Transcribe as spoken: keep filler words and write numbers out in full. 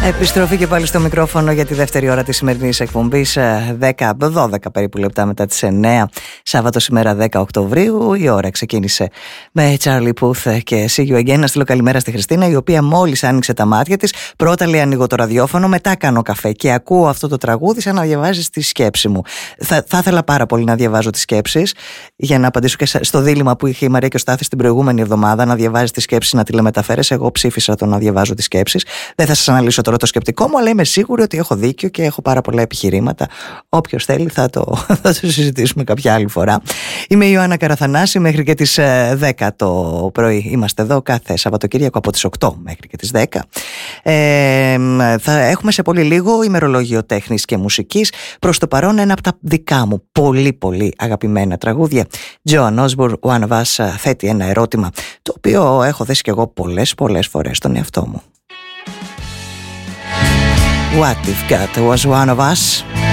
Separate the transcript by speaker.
Speaker 1: Επιστροφή και πάλι στο μικρόφωνο για τη δεύτερη ώρα της σημερινής εκπομπής, δέκα με δώδεκα περίπου λεπτά μετά τις εννέα, Σάββατο σήμερα δέκα Οκτωβρίου. Η ώρα ξεκίνησε με Charlie Puth και See You Again. Να στείλω καλημέρα στη Χριστίνα, η οποία μόλις άνοιξε τα μάτια της. Πρώτα λέει ανοίγω το ραδιόφωνο, μετά κάνω καφέ και ακούω αυτό το τραγούδι σαν να διαβάζει τη σκέψη μου. Θα, θα ήθελα πάρα πολύ να διαβάζω τις σκέψεις, για να απαντήσω και στο δίλημμα που είχε η Μαρία και ο Στάθης την προηγούμενη εβδομάδα, να διαβάζει τις σκέψεις, να τηλεμεταφέρεις. Εγώ ψήφισα το να διαβάζω τις σκέψεις. Δεν θα σας αναλύσω τώρα το σκεπτικό μου, αλλά είμαι σίγουρη ότι έχω δίκιο και έχω πάρα πολλά επιχειρήματα. Όποιος θέλει θα το, θα το συζητήσουμε κάποια άλλη φορά. Είμαι η Ιωάννα Καραθανάση, μέχρι και τις δέκα το πρωί είμαστε εδώ κάθε Σαββατοκύριακο από τις οκτώ μέχρι και τις δέκα. Ε, θα έχουμε σε πολύ λίγο ημερολόγιο τέχνης και μουσικής. Προς το παρόν ένα από τα δικά μου πολύ πολύ αγαπημένα τραγούδια. Joan Osborne, One of Us, θέτει ένα ερώτημα το οποίο έχω θέσει κι εγώ πολλές πολλές φορές στον εαυτό μου. What if God was one of us?